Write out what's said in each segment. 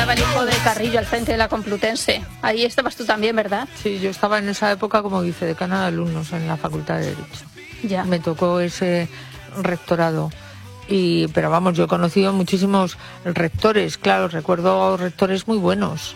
estaba el hijo de Carrillo al frente de la Complutense. Ahí estabas tú también, ¿verdad? Sí, yo estaba en esa época como vicedecana de alumnos en la Facultad de Derecho. Ya. Me tocó ese rectorado. Pero vamos, yo he conocido muchísimos rectores, claro, recuerdo rectores muy buenos,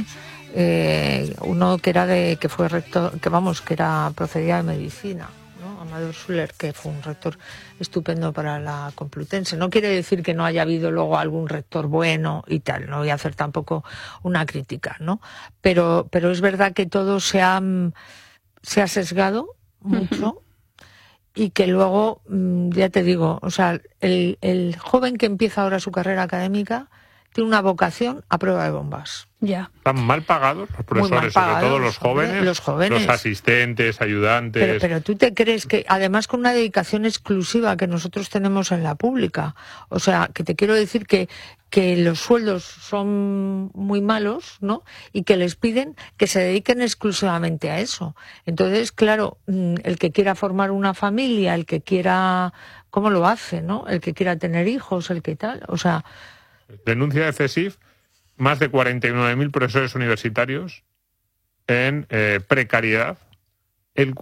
uno que fue rector, que era procedía de medicina, ¿no? Amador Schuller, que fue un rector estupendo para la Complutense. No quiere decir que no haya habido luego algún rector bueno y tal, no voy a hacer tampoco una crítica, ¿no? Pero es verdad que todo se ha sesgado mucho. Y que luego, ya te digo, o sea, el joven que empieza ahora su carrera académica tiene una vocación a prueba de bombas. Ya. Están mal pagados los profesores, sobre todo los jóvenes, los asistentes, ayudantes. Pero tú te crees que, además con una dedicación exclusiva que nosotros tenemos en la pública, o sea, que te quiero decir que los sueldos son muy malos, ¿no? Y que les piden que se dediquen exclusivamente a eso. Entonces, claro, el que quiera formar una familia, el que quiera, ¿cómo lo hace, no? El que quiera tener hijos, el que tal, o sea. Denuncia de CSIF más de 49.000 profesores universitarios en precariedad. El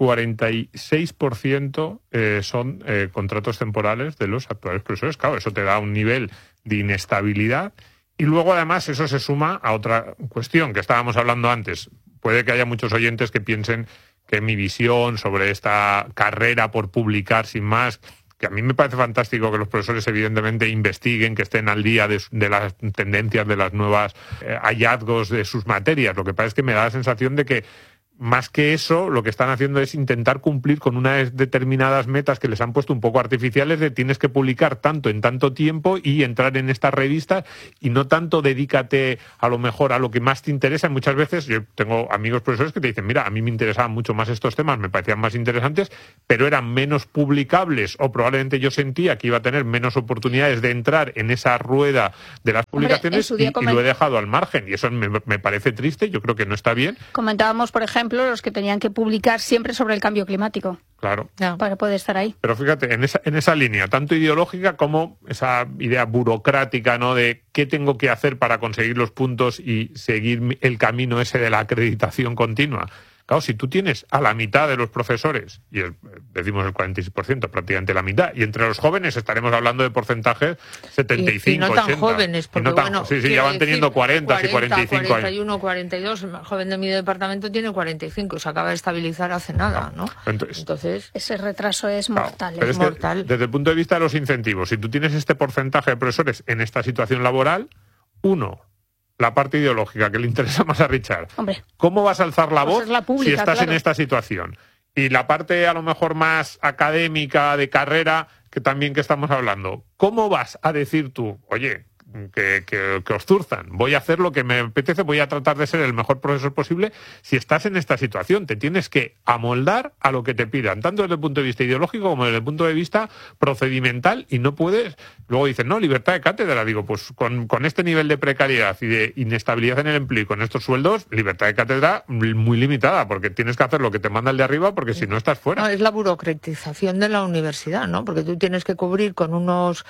46% son contratos temporales de los actuales profesores. Claro, eso te da un nivel de inestabilidad. Y luego, además, eso se suma a otra cuestión que estábamos hablando antes. Puede que haya muchos oyentes que piensen que mi visión sobre esta carrera por publicar sin más, que a mí me parece fantástico que los profesores evidentemente investiguen, que estén al día de las tendencias, de las nuevas hallazgos de sus materias. Lo que pasa es que me da la sensación de que más que eso, lo que están haciendo es intentar cumplir con unas determinadas metas que les han puesto un poco artificiales de tienes que publicar tanto en tanto tiempo y entrar en estas revistas y no tanto dedícate a lo mejor a lo que más te interesa. Muchas veces yo tengo amigos profesores que te dicen, mira, a mí me interesaban mucho más estos temas, me parecían más interesantes, pero eran menos publicables o probablemente yo sentía que iba a tener menos oportunidades de entrar en esa rueda de las publicaciones. Hombre, y lo he dejado al margen y eso me parece triste, yo creo que no está bien. Comentábamos, por ejemplo, los que tenían que publicar siempre sobre el cambio climático. Claro. Para poder estar ahí. Pero fíjate, en esa línea, tanto ideológica como esa idea burocrática, ¿no? De qué tengo que hacer para conseguir los puntos y seguir el camino ese de la acreditación continua. Claro, si tú tienes a la mitad de los profesores, y decimos el 46%, prácticamente la mitad, y entre los jóvenes estaremos hablando de porcentajes 75, y no tan 80. jóvenes, porque Sí, ya van teniendo 40 y 45 años. 41, 42, el más joven de mi departamento tiene 45, se acaba de estabilizar hace nada, ¿no? Entonces ese retraso es mortal. Pero es mortal. Desde el punto de vista de los incentivos, si tú tienes este porcentaje de profesores en esta situación laboral, la parte ideológica que le interesa más a Richard. Hombre, ¿cómo vas a alzar la voz pública, si estás claro, en esta situación? Y la parte a lo mejor más académica, de carrera, que también que estamos hablando, ¿cómo vas a decir tú, oye, que os zurzan, voy a hacer lo que me apetece, voy a tratar de ser el mejor profesor posible? Si estás en esta situación, te tienes que amoldar a lo que te pidan, tanto desde el punto de vista ideológico como desde el punto de vista procedimental, y no puedes. Luego dicen, no, libertad de cátedra. Digo, pues con este nivel de precariedad y de inestabilidad en el empleo y con estos sueldos, libertad de cátedra muy limitada, porque tienes que hacer lo que te manda el de arriba, porque si no estás fuera. No, es la burocratización de la universidad, ¿no? Porque tú tienes que cumplir con unos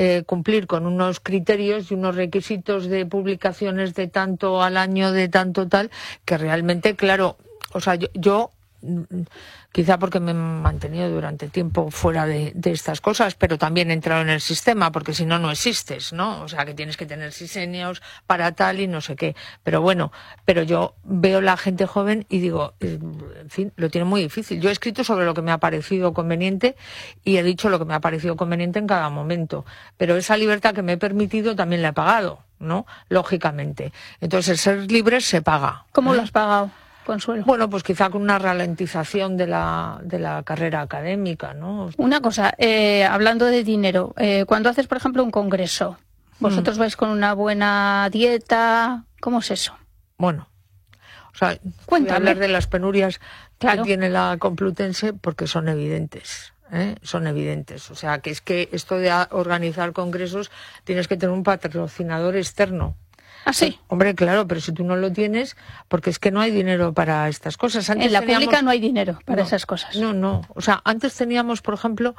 criterios y unos requisitos de publicaciones de tanto al año, de tanto tal, que realmente, claro, o sea, yo quizá porque me he mantenido durante tiempo fuera de estas cosas, pero también he entrado en el sistema, porque si no, no existes, ¿no? O sea, que tienes que tener sisenios para tal y no sé qué. Pero bueno, yo veo la gente joven y digo, en fin, lo tiene muy difícil. Yo he escrito sobre lo que me ha parecido conveniente y he dicho lo que me ha parecido conveniente en cada momento. Pero esa libertad que me he permitido también la he pagado, ¿no? Lógicamente. Entonces, el ser libre se paga. ¿Cómo lo has pagado, Consuelo? Bueno, pues quizá con una ralentización de la carrera académica, ¿no? Una cosa, hablando de dinero, cuando haces, por ejemplo, un congreso, ¿vosotros vais con una buena dieta? ¿Cómo es eso? Bueno, o sea, cuéntame. Hablar de las penurias que tiene la Complutense porque son evidentes. Son evidentes. O sea, que es que esto de organizar congresos tienes que tener un patrocinador externo. ¿Ah, sí? Hombre, claro, pero si tú no lo tienes, porque es que no hay dinero para estas cosas. Antes en la pública no hay dinero para esas cosas. No. O sea, antes teníamos, por ejemplo,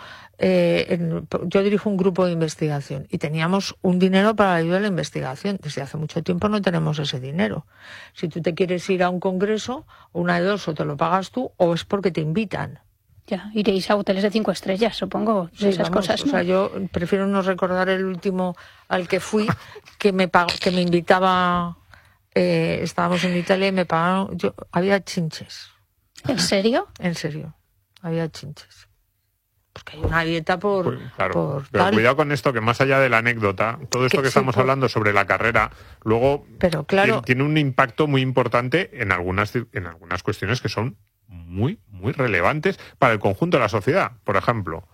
yo dirijo un grupo de investigación y teníamos un dinero para la ayuda a la investigación. Desde hace mucho tiempo no tenemos ese dinero. Si tú te quieres ir a un congreso, una de dos, o te lo pagas tú o es porque te invitan. Ya, iréis a hoteles de 5 estrellas, supongo, de esas cosas, ¿no? O sea, yo prefiero no recordar el último al que fui, que me invitaba, estábamos en Italia y me pagaron, había chinches. ¿En serio? En serio, había chinches. Porque hay una dieta por pero tal. Cuidado con esto, que más allá de la anécdota, todo esto que estamos hablando sobre la carrera, luego tiene un impacto muy importante en algunas cuestiones que son muy, muy relevantes para el conjunto de la sociedad. Por ejemplo,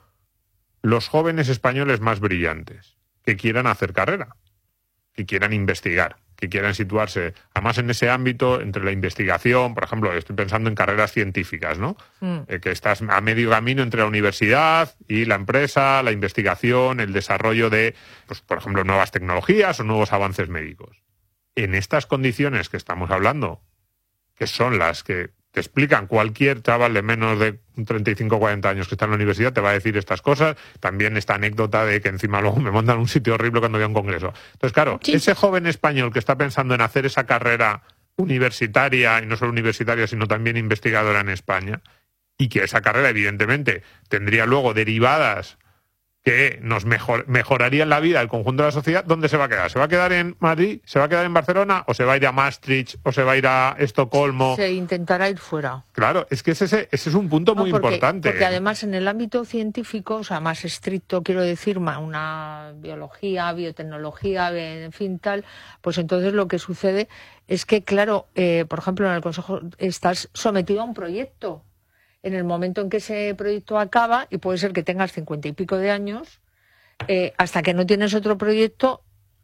los jóvenes españoles más brillantes que quieran hacer carrera, que quieran investigar, que quieran situarse, además en ese ámbito, entre la investigación, por ejemplo, estoy pensando en carreras científicas, ¿no? Que estás a medio camino entre la universidad y la empresa, la investigación, el desarrollo de, pues, por ejemplo, nuevas tecnologías o nuevos avances médicos. En estas condiciones que estamos hablando, que son las que te explican cualquier chaval de menos de 35 o 40 años que está en la universidad, te va a decir estas cosas. También esta anécdota de que encima luego me mandan a un sitio horrible cuando voy a un congreso. Entonces, claro, ese joven español que está pensando en hacer esa carrera universitaria, y no solo universitaria, sino también investigadora en España, y que esa carrera, evidentemente, tendría luego derivadas que nos mejorarían la vida del conjunto de la sociedad, ¿dónde se va a quedar? ¿Se va a quedar en Madrid? ¿Se va a quedar en Barcelona? ¿O se va a ir a Maastricht? ¿O se va a ir a Estocolmo? Se intentará ir fuera. Claro, es que ese es un punto muy importante. Porque además en el ámbito científico, o sea, más estricto, quiero decir, una biología, biotecnología, en fin, tal, pues entonces lo que sucede es que, claro, por ejemplo, en el Consejo estás sometido a un proyecto. En el momento en que ese proyecto acaba, y puede ser que tengas 50 y pico de años, hasta que no tienes otro proyecto,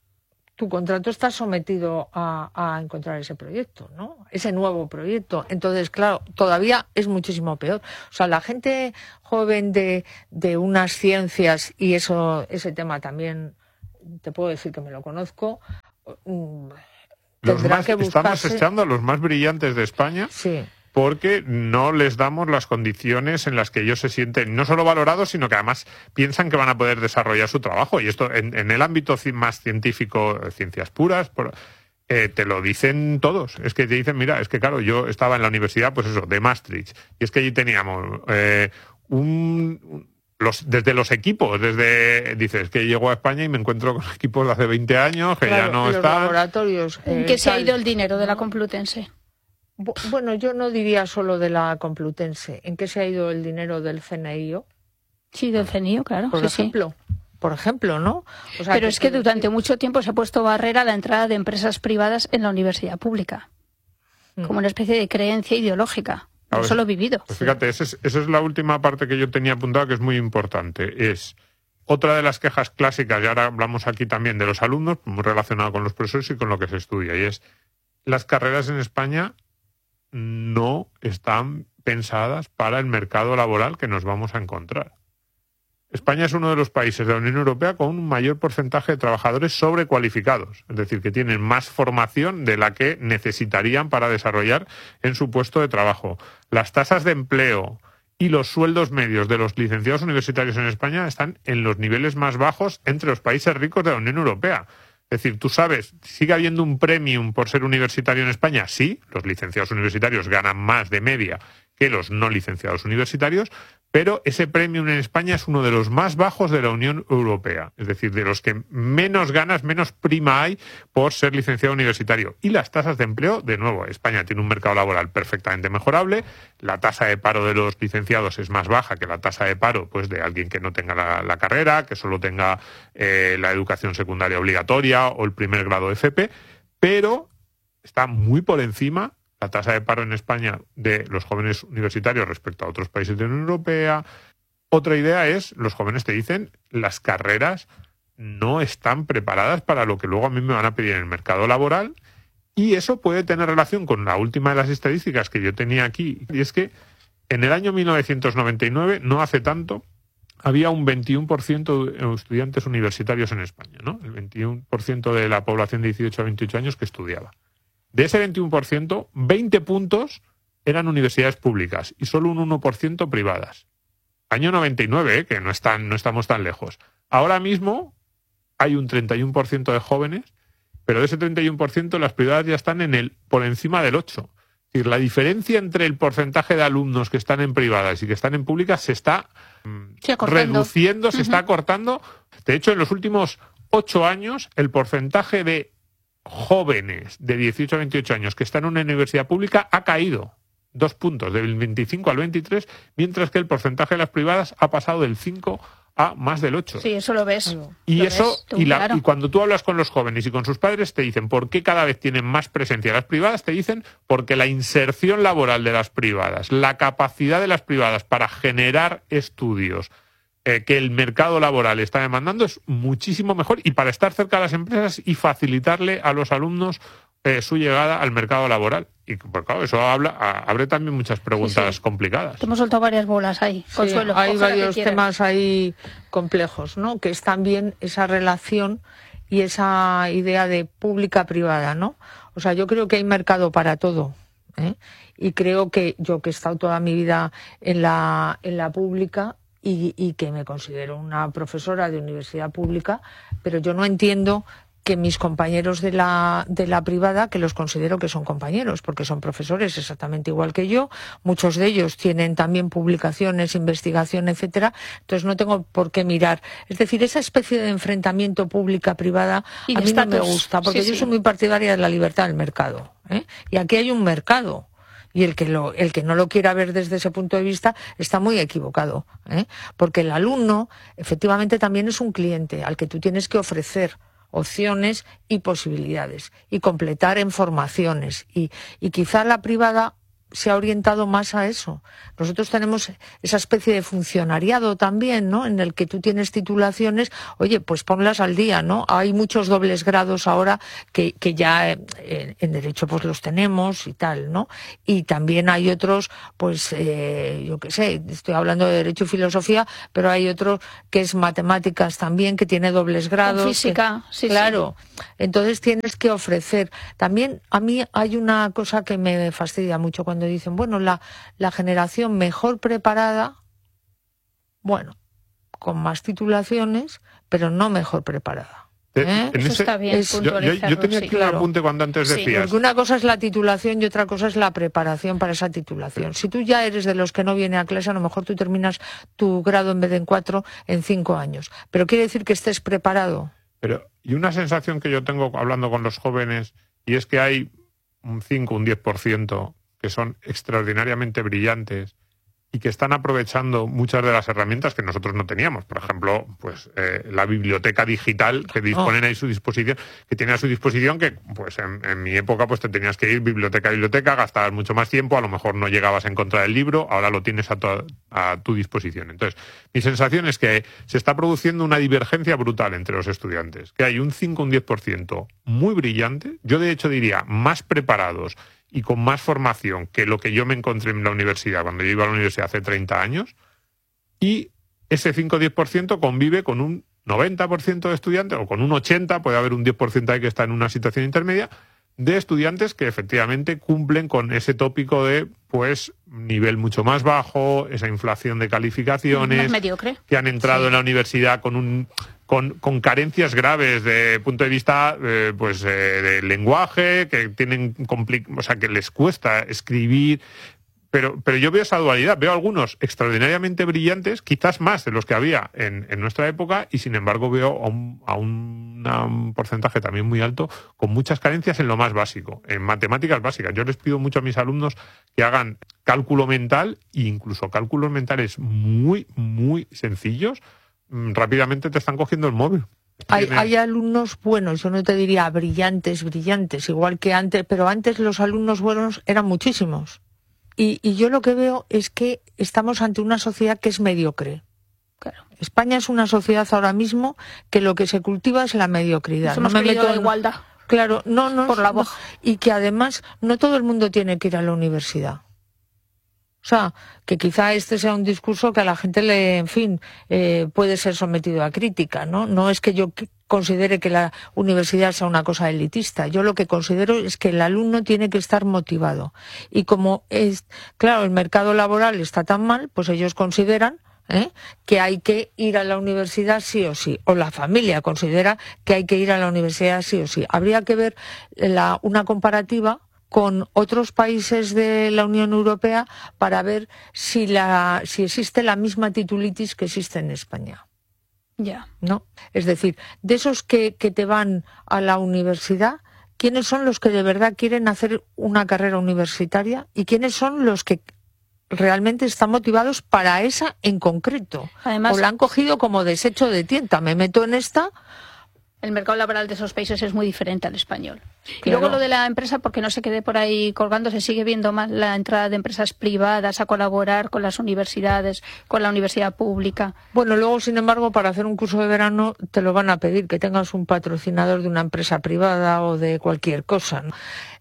tu contrato está sometido a encontrar ese proyecto, ¿no? Ese nuevo proyecto. Entonces, claro, todavía es muchísimo peor. O sea, la gente joven de unas ciencias, y ese tema también te puedo decir que me lo conozco, tendrá que buscarse. Estamos echando a los más brillantes de España. Sí. Porque no les damos las condiciones en las que ellos se sienten no solo valorados, sino que además piensan que van a poder desarrollar su trabajo. Y esto en el ámbito más científico, ciencias puras, te lo dicen todos. Es que te dicen, mira, es que claro, yo estaba en la universidad, pues eso, de Maastricht, y es que allí teníamos desde los equipos, dices que llego a España y me encuentro con equipos de hace 20 años que ya no están. Laboratorios. ¿En qué se ha ido el dinero de la Complutense? Bueno, yo no diría solo de la Complutense. ¿En qué se ha ido el dinero del CNIO? Sí, del CNIO, claro. Por ejemplo, ¿no? O sea, pero es que durante mucho tiempo se ha puesto barrera a la entrada de empresas privadas en la universidad pública, como una especie de creencia ideológica. Eso lo he vivido. Pues fíjate, esa es la última parte que yo tenía apuntada, que es muy importante. Es otra de las quejas clásicas, y ahora hablamos aquí también de los alumnos, muy relacionado con los profesores y con lo que se estudia, y es las carreras en España no están pensadas para el mercado laboral que nos vamos a encontrar. España es uno de los países de la Unión Europea con un mayor porcentaje de trabajadores sobrecualificados, es decir, que tienen más formación de la que necesitarían para desarrollar en su puesto de trabajo. Las tasas de empleo y los sueldos medios de los licenciados universitarios en España están en los niveles más bajos entre los países ricos de la Unión Europea. Es decir, tú sabes, ¿sigue habiendo un premium por ser universitario en España? Sí, los licenciados universitarios ganan más de media que los no licenciados universitarios, pero ese premium en España es uno de los más bajos de la Unión Europea. Es decir, de los que menos ganas, menos prima hay por ser licenciado universitario. Y las tasas de empleo, de nuevo, España tiene un mercado laboral perfectamente mejorable. La tasa de paro de los licenciados es más baja que la tasa de paro pues de alguien que no tenga la carrera, que solo tenga la educación secundaria obligatoria o el primer grado de FP, pero está muy por encima la tasa de paro en España de los jóvenes universitarios respecto a otros países de la Unión Europea. Otra idea es, los jóvenes te dicen, las carreras no están preparadas para lo que luego a mí me van a pedir en el mercado laboral, y eso puede tener relación con la última de las estadísticas que yo tenía aquí, y es que en el año 1999, no hace tanto, había un 21% de estudiantes universitarios en España, ¿no? El 21% de la población de 18 a 28 años que estudiaba. De ese 21%, 20 puntos eran universidades públicas y solo un 1% privadas. Año 99, que no estamos tan lejos. Ahora mismo hay un 31% de jóvenes, pero de ese 31% las privadas ya están por encima del 8%. Es decir, la diferencia entre el porcentaje de alumnos que están en privadas y que están en públicas se está reduciendo, se está acortando. De hecho, en los últimos 8 años, el porcentaje de jóvenes de 18 a 28 años que están en una universidad pública ha caído 2 puntos, del 25 al 23, mientras que el porcentaje de las privadas ha pasado del 5 a más del 8. Sí, eso lo ves. Y Claro. Y cuando tú hablas con los jóvenes y con sus padres, te dicen por qué cada vez tienen más presencia las privadas, te dicen porque la inserción laboral de las privadas, la capacidad de las privadas para generar estudios que el mercado laboral está demandando es muchísimo mejor, y para estar cerca de las empresas y facilitarle a los alumnos su llegada al mercado laboral. Y pues, claro, eso abre también muchas preguntas complicadas. Te hemos soltado varias bolas ahí, Consuelo. Hay varios temas ahí complejos, ¿no? Que es también esa relación y esa idea de pública-privada, ¿no? O sea, yo creo que hay mercado para todo, ¿eh? Y creo que yo, que he estado toda mi vida en la pública y que me considero una profesora de universidad pública, pero yo no entiendo que mis compañeros de la privada, que los considero que son compañeros, porque son profesores exactamente igual que yo, muchos de ellos tienen también publicaciones, investigación, etcétera, entonces no tengo por qué mirar. Es decir, esa especie de enfrentamiento pública-privada a mí no me gusta, porque yo soy muy partidaria de la libertad del mercado, ¿eh? Y aquí hay un mercado. Y el que no lo quiera ver desde ese punto de vista está muy equivocado, ¿eh? Porque el alumno efectivamente también es un cliente al que tú tienes que ofrecer opciones y posibilidades y completar en formaciones y quizá la privada se ha orientado más a eso. Nosotros tenemos esa especie de funcionariado también, ¿no? En el que tú tienes titulaciones, oye, pues ponlas al día, ¿no? Hay muchos dobles grados ahora que ya en derecho pues los tenemos y tal, ¿no? Y también hay otros, pues yo qué sé, estoy hablando de derecho y filosofía, pero hay otro que es matemáticas también, que tiene dobles grados. Con física, sí. Claro. Entonces tienes que ofrecer. También a mí hay una cosa que me fastidia mucho cuando dicen, bueno, la generación mejor preparada, bueno, con más titulaciones, pero no mejor preparada. Eso está bien. Yo tenía aquí un apunte cuando antes decías. Porque una cosa es la titulación y otra cosa es la preparación para esa titulación. Si tú ya eres de los que no viene a clase, a lo mejor tú terminas tu grado en vez de en 4, en 5 años. Pero quiere decir que estés preparado. Y una sensación que yo tengo hablando con los jóvenes, y es que hay un 5, un 10% que son extraordinariamente brillantes y que están aprovechando muchas de las herramientas que nosotros no teníamos. Por ejemplo, pues la biblioteca digital que disponen a su disposición, que tiene a su disposición, que pues en mi época pues te tenías que ir biblioteca a biblioteca, gastabas mucho más tiempo, a lo mejor no llegabas a encontrar el libro, ahora lo tienes a tu disposición. Entonces, mi sensación es que se está produciendo una divergencia brutal entre los estudiantes, que hay un 5 o un 10% muy brillante, yo de hecho diría más preparados y con más formación que lo que yo me encontré en la universidad cuando yo iba a la universidad hace 30 años, y ese 5 o 10% convive con un 90% de estudiantes, o con un 80%, puede haber un 10% ahí que está en una situación intermedia, de estudiantes que efectivamente cumplen con ese tópico de pues nivel mucho más bajo, esa inflación de calificaciones, mediocre, que han entrado en la universidad con carencias graves de punto de vista de lenguaje, que tienen que les cuesta escribir. Pero yo veo esa dualidad, veo algunos extraordinariamente brillantes, quizás más de los que había en nuestra época, y sin embargo veo a un porcentaje también muy alto con muchas carencias en lo más básico, en matemáticas básicas. Yo les pido mucho a mis alumnos que hagan cálculo mental, e incluso cálculos mentales muy, muy sencillos. Rápidamente te están cogiendo el móvil. Hay alumnos buenos, yo no te diría brillantes, igual que antes, pero antes los alumnos buenos eran muchísimos. Y yo lo que veo es que estamos ante una sociedad que es mediocre. Claro. España es una sociedad ahora mismo que lo que se cultiva es la mediocridad. No me meto en la igualdad. Claro, no. Por la voz. Y que además no todo el mundo tiene que ir a la universidad. O O sea, que quizá este sea un discurso que a la gente puede ser sometido a crítica, ¿no? No es que yo considere que la universidad sea una cosa elitista. Yo lo que considero es que el alumno tiene que estar motivado. Y como claro, el mercado laboral está tan mal, pues ellos consideran que hay que ir a la universidad sí o sí, o la familia considera que hay que ir a la universidad sí o sí. Habría que ver una comparativa con otros países de la Unión Europea para ver si existe la misma titulitis que existe en España. Ya. ¿No? Es decir, de esos que te van a la universidad, ¿quiénes son los que de verdad quieren hacer una carrera universitaria? ¿Y quiénes son los que realmente están motivados para esa en concreto? Además, o la han cogido como desecho de tienta, me meto en esta. El mercado laboral de esos países es muy diferente al español. Claro. Y luego lo de la empresa, porque no se quede por ahí colgando, se sigue viendo más la entrada de empresas privadas a colaborar con las universidades, con la universidad pública. Bueno, luego, sin embargo, para hacer un curso de verano te lo van a pedir, que tengas un patrocinador de una empresa privada o de cualquier cosa, ¿no?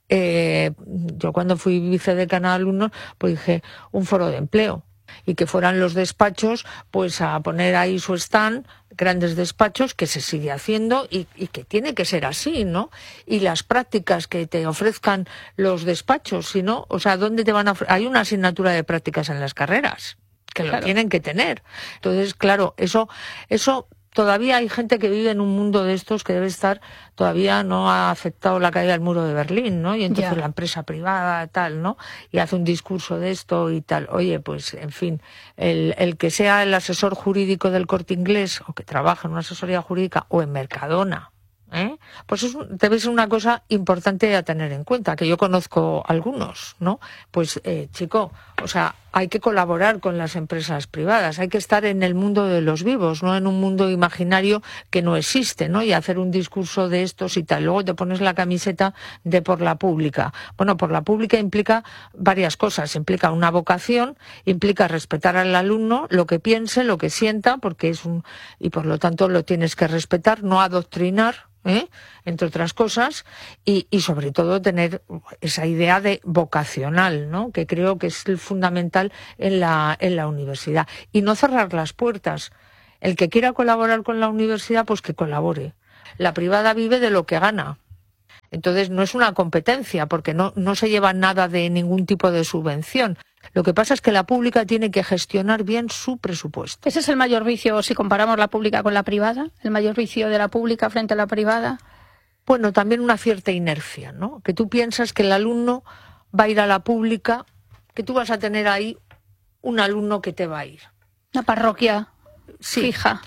Yo cuando fui vicedecana de alumnos, pues dije, un foro de empleo. Y que fueran los despachos pues a poner ahí su stand, grandes despachos, que se sigue haciendo y que tiene que ser así, ¿no? Y las prácticas que te ofrezcan los despachos, si no, o sea, ¿dónde te van a hay una asignatura de prácticas en las carreras que lo tienen que tener? Entonces, claro, eso todavía hay gente que vive en un mundo de estos que debe estar, todavía no ha afectado la caída del muro de Berlín, ¿no? Y entonces la empresa privada, tal, ¿no? Y hace un discurso de esto y tal. Oye, pues, en fin, el que sea el asesor jurídico del Corte Inglés o que trabaja en una asesoría jurídica o en Mercadona, pues debe ser una cosa importante a tener en cuenta, que yo conozco algunos, ¿no? Pues, chico, o sea, hay que colaborar con las empresas privadas, hay que estar en el mundo de los vivos, no en un mundo imaginario que no existe, ¿no? Y hacer un discurso de estos y tal. Luego te pones la camiseta de por la pública. Bueno, por la pública implica varias cosas. Implica una vocación, implica respetar al alumno, lo que piense, lo que sienta, porque y por lo tanto lo tienes que respetar, no adoctrinar, entre otras cosas, y sobre todo tener esa idea de vocacional, ¿no? Que creo que es fundamental en la universidad. Y no cerrar las puertas. El que quiera colaborar con la universidad, pues que colabore. La privada vive de lo que gana. Entonces no es una competencia, porque no se lleva nada de ningún tipo de subvención. Lo que pasa es que la pública tiene que gestionar bien su presupuesto. ¿Ese es el mayor vicio, si comparamos la pública con la privada? ¿El mayor vicio de la pública frente a la privada? Bueno, también una cierta inercia, ¿no? Que tú piensas que el alumno va a ir a la pública, que tú vas a tener ahí un alumno que te va a ir. Una parroquia fija,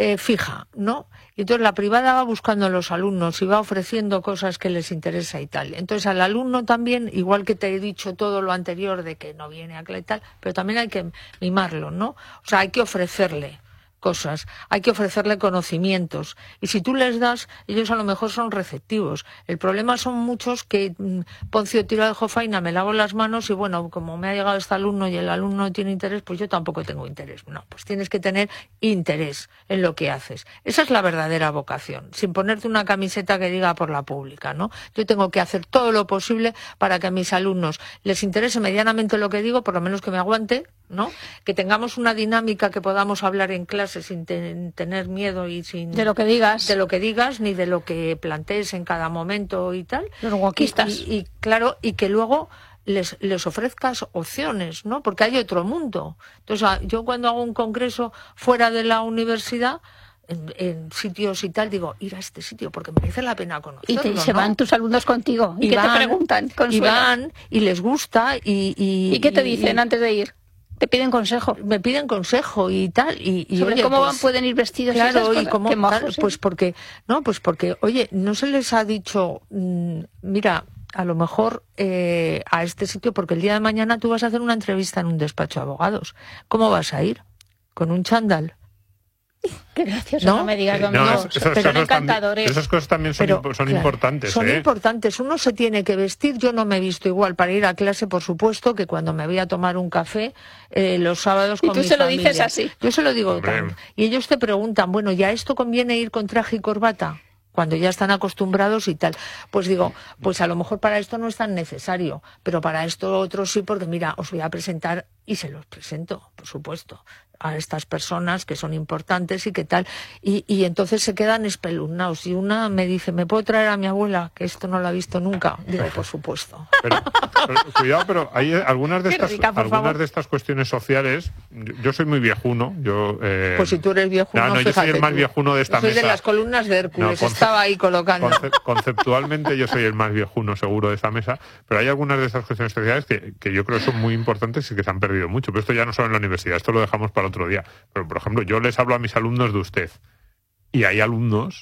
¿no? Y entonces la privada va buscando a los alumnos y va ofreciendo cosas que les interesa y tal. Entonces al alumno también, igual que te he dicho todo lo anterior de que no viene a clase y tal, pero también hay que mimarlo, ¿no? O sea, hay que ofrecerle cosas, hay que ofrecerle conocimientos, y si tú les das, ellos a lo mejor son receptivos. El problema son muchos que Poncio tira de jofaina, me lavo las manos y bueno, como me ha llegado este alumno y el alumno no tiene interés, pues yo tampoco tengo interés. No, pues tienes que tener interés en lo que haces. Esa es la verdadera vocación, sin ponerte una camiseta que diga por la pública, ¿no? Yo tengo que hacer todo lo posible para que a mis alumnos les interese medianamente lo que digo, por lo menos que me aguante, ¿no? Que tengamos una dinámica que podamos hablar en clase sin tener miedo y sin de lo que digas ni de lo que plantees en cada momento y tal. Los guaquistas. Y claro, y que luego les ofrezcas opciones, ¿no? Porque hay otro mundo. Entonces, yo cuando hago un congreso fuera de la universidad, en sitios y tal, digo, ir a este sitio porque merece la pena conocerlo. Y se van tus alumnos contigo. ¿Y qué te preguntan? Y van, y les gusta. ¿Y qué te dicen antes de ir? Te piden consejo. Me piden consejo y tal. Y sobre oye, cómo pues, pueden ir vestidos. Claro, y cómo, majos, pues porque, oye, no se les ha dicho, mira, a lo mejor a este sitio, porque el día de mañana tú vas a hacer una entrevista en un despacho de abogados. ¿Cómo vas a ir? ¿Con un chándal? Qué gracioso, no me digas, Domingo. Son encantadores. Esas cosas también son importantes. Son importantes. Uno se tiene que vestir. Yo no me he visto igual para ir a clase, por supuesto, que cuando me voy a tomar un café los sábados con mi familia. ¿Y tú se lo dices así? Yo se lo digo tal. Y ellos te preguntan, bueno, ¿ya esto conviene ir con traje y corbata? cuando ya están acostumbrados y tal. Pues digo, pues a lo mejor para esto no es tan necesario, pero para esto otro sí, porque mira, os voy a presentar, y se los presento, por supuesto, a estas personas que son importantes y qué tal, y entonces se quedan espelundados. Y una me dice, ¿me puedo traer a mi abuela? Que esto no lo ha visto nunca. Digo, por supuesto. Pero cuidado, pero hay algunas de estas cuestiones sociales. Yo soy muy viejuno. Pues si tú eres viejuno, no, yo soy el más viejuno de esta mesa. Soy de las columnas de Hércules, estaba ahí colocando. Conceptualmente yo soy el más viejuno seguro de esta mesa, pero hay algunas de estas cuestiones sociales que yo creo que son muy importantes y que se han perdido mucho. Pero esto ya no solo en la universidad, esto lo dejamos para otro día. Pero, por ejemplo, yo les hablo a mis alumnos de usted. Y hay alumnos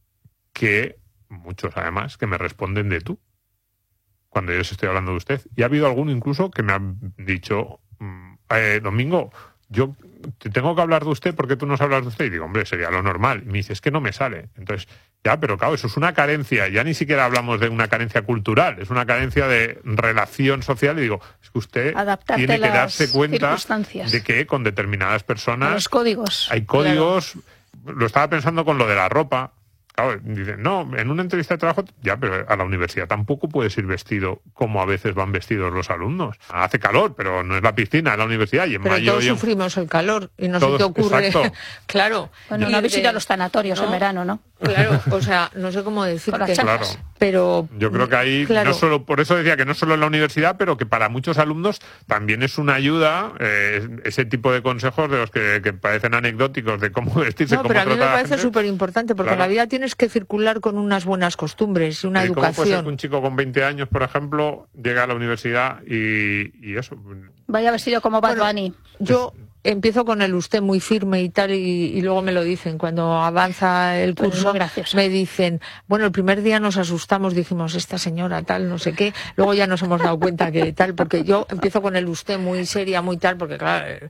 que, muchos además, que me responden de tú, cuando yo les estoy hablando de usted. Y ha habido alguno incluso que me ha dicho, Domingo, yo te tengo que hablar de usted porque tú nos hablas de usted. Y digo, hombre, sería lo normal. Y me dice, es que no me sale. Entonces, ya, pero claro, eso es una carencia. Ya ni siquiera hablamos de una carencia cultural, es una carencia de relación social. Y digo, es que usted tiene que darse cuenta de que con determinadas personas... Los códigos. Hay códigos. Claro. Lo estaba pensando con lo de la ropa. Claro, dicen, no, en una entrevista de trabajo, ya, pero a la universidad tampoco puedes ir vestido como a veces van vestidos los alumnos. Hace calor, pero no es la piscina, es la universidad. Y en pero mayo todos sufrimos el calor y no se te ocurre. Exacto. Claro. Bueno, no habéis ido a los tanatorios en verano, ¿no? Claro, o sea, no sé cómo decirte. Claro. Pero yo creo que ahí, no solo, por eso decía que no solo en la universidad, pero que para muchos alumnos también es una ayuda ese tipo de consejos de los que parecen anecdóticos de cómo vestirse, cómo tratar a la gente. Pero a mí me parece súper importante porque en la vida tienes que circular con unas buenas costumbres y una educación. ¿Cómo puede ser que un chico con 20 años, por ejemplo, llega a la universidad y eso? Vaya vestido como Bad Bunny. Yo empiezo con el usted muy firme y tal, y luego me lo dicen. Cuando avanza el curso, me dicen, bueno, el primer día nos asustamos, dijimos, esta señora tal, no sé qué. Luego ya nos hemos dado cuenta que tal, porque yo empiezo con el usted muy seria, muy tal, porque claro...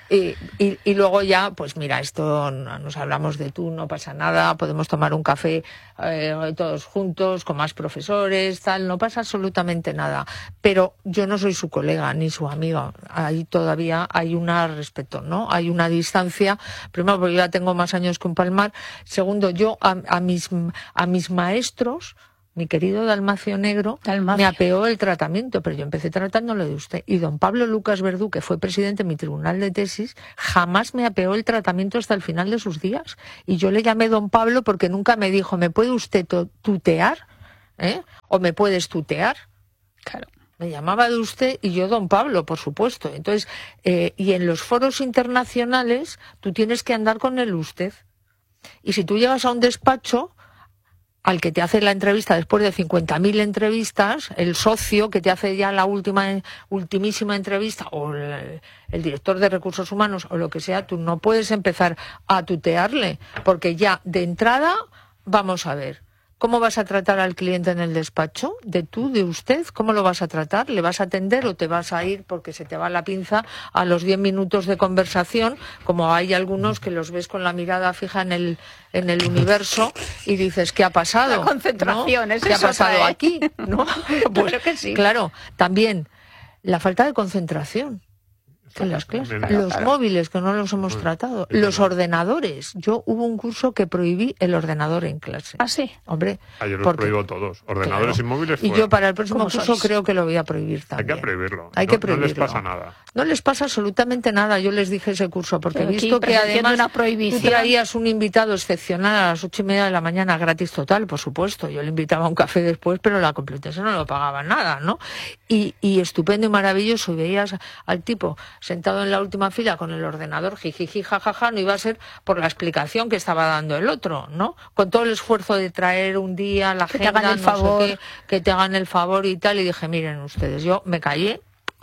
Y luego ya, pues mira, esto nos hablamos de tú, no pasa nada, podemos tomar un café todos juntos, con más profesores, tal, no pasa absolutamente nada. Pero yo no soy su colega ni su amiga, ahí todavía hay un respeto, ¿no? Hay una distancia, primero porque yo ya tengo más años que un palmar, segundo, yo a mis maestros, mi querido Dalmacio Negro, me apeó el tratamiento, pero yo empecé tratándolo de usted. Y don Pablo Lucas Verdú, que fue presidente de mi tribunal de tesis, jamás me apeó el tratamiento hasta el final de sus días. Y yo le llamé don Pablo porque nunca me dijo, ¿me puede usted tutear? ¿O me puedes tutear? Claro. Me llamaba de usted y yo don Pablo, por supuesto. Entonces, y en los foros internacionales tú tienes que andar con el usted. Y si tú llegas a un despacho al que te hace la entrevista después de 50.000 entrevistas, el socio que te hace ya la ultimísima entrevista, o el director de recursos humanos, o lo que sea, tú no puedes empezar a tutearle, porque ya de entrada, vamos a ver, ¿cómo vas a tratar al cliente en el despacho? ¿De tú, de usted? ¿Cómo lo vas a tratar? ¿Le vas a atender o te vas a ir porque se te va la pinza a los 10 minutos de conversación? Como hay algunos que los ves con la mirada fija en el universo y dices, ¿qué ha pasado? La concentración, ¿no? ¿Qué ha pasado aquí? ¿No? Pues claro que sí. Claro, también la falta de concentración en las clases, los móviles que no los hemos tratado, los ordenadores. Hubo un curso que prohibí el ordenador en clase. ¿Ah, sí? Hombre, yo los prohíbo todos, ordenadores y móviles fuera. Y yo para el próximo curso creo que lo voy a prohibir también. Hay que prohibirlo. No les pasa nada. No les pasa absolutamente nada. Yo les dije ese curso porque he visto que además tú traías un invitado excepcional a las 8:30 de la mañana, gratis total, por supuesto. Yo le invitaba a un café después, pero la completación no lo pagaba nada, ¿no? Y estupendo y maravilloso. Y veías al tipo sentado en la última fila con el ordenador, jijiji, jajaja, no iba a ser por la explicación que estaba dando el otro, ¿no? Con todo el esfuerzo de traer un día la agenda, que te hagan el favor, que te hagan el favor y tal, y dije, miren ustedes, yo me callé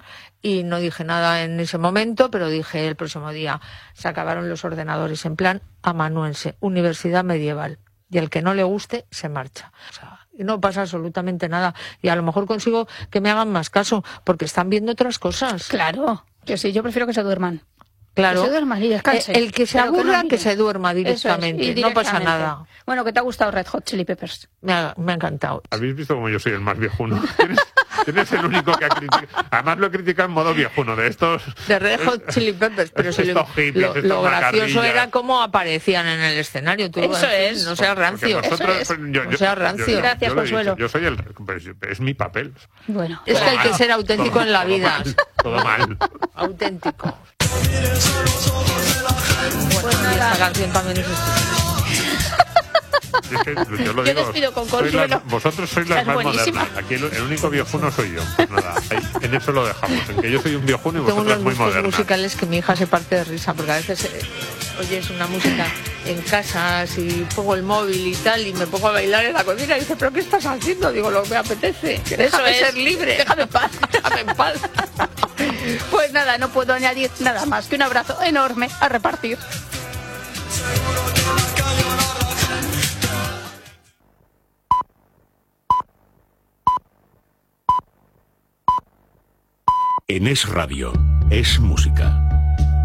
y no dije nada en ese momento, pero dije el próximo día, se acabaron los ordenadores en plan amanuense, universidad medieval, y al que no le guste, se marcha. O sea, no pasa absolutamente nada, y a lo mejor consigo que me hagan más caso, porque están viendo otras cosas. Claro. Que sí, yo prefiero que se duerman. Claro. Que se duerman y descansen. El que se aburra, que se duerma directamente. No pasa nada. Bueno, ¿qué te ha gustado Red Hot Chili Peppers? Me ha encantado. ¿Habéis visto cómo yo soy el más viejuno? Eres el único que ha criticado. Además lo he criticado en modo viejuno, de estos... De Red Hot Chili Peppers, pero si lo gracioso era cómo aparecían en el escenario. Tú, eso es. No seas rancio. No seas rancio. Gracias, Consuelo. Yo soy es mi papel. Bueno. Es que hay que ser auténtico en la vida. Todo mal. Auténtico. Bueno, y esta canción también es Es que yo lo digo, despido con Consuelo. Vosotros sois las más buenísima. modernas. Aquí el único viejuno soy yo. Pues nada, en eso lo dejamos. En que yo soy un viejuno y Tengo vosotras unos muy gustos modernas. musicales que mi hija se parte de risa, porque a veces oyes una música en casa, si pongo el móvil y tal, y me pongo a bailar en la cocina y dice, ¿pero qué estás haciendo? Digo, lo que me apetece. Déjame ser libre. Déjame en paz. Déjame en paz. Pues nada, no puedo añadir nada más que un abrazo enorme a repartir. En Es Radio, es música.